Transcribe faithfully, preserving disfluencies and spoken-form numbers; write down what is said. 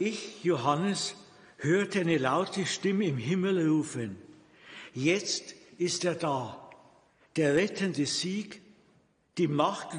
Ich, Johannes, hörte eine laute Stimme im Himmel rufen: Jetzt ist er da, der rettende Sieg, die Macht